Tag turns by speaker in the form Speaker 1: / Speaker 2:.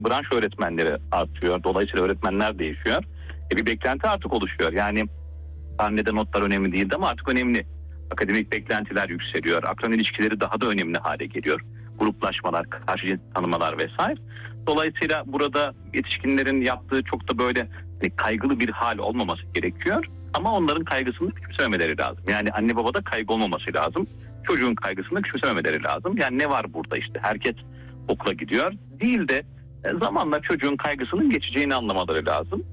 Speaker 1: Branş öğretmenleri artıyor. Dolayısıyla öğretmenler değişiyor. Bir beklenti artık oluşuyor. Yani karnede notlar önemli değildi ama artık önemli. Akademik beklentiler yükseliyor. Akran ilişkileri daha da önemli hale geliyor. Gruplaşmalar, karşı cins tanımalar vesaire. Dolayısıyla burada yetişkinlerin yaptığı çok da böyle kaygılı bir hal olmaması gerekiyor. Ama onların kaygısını küçümsememeleri lazım. Yani anne babada kaygı olmaması lazım. Çocuğun kaygısını küçümsememeleri lazım. Yani ne var burada işte herkes okula gidiyor. Değil de zamanla çocuğun kaygısının geçeceğini anlamaları lazım.